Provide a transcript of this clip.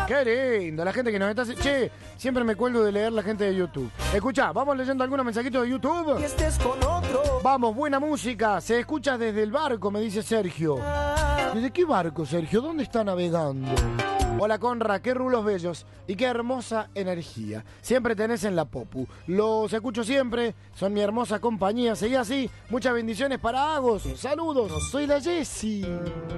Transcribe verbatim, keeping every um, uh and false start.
Qué lindo, la gente que nos está... Che, siempre me cuelgo de leer la gente de YouTube. Escuchá, vamos leyendo algunos mensajitos de YouTube. Y estés con otro. Vamos, buena música. Se escucha desde el barco, me dice Sergio. ¿Desde qué barco, Sergio? ¿Dónde está navegando? Hola, Conra, qué rulos bellos y qué hermosa energía. Siempre tenés en la popu. Los escucho siempre, son mi hermosa compañía. Seguí así, muchas bendiciones para Agos. Saludos, soy la Jessie.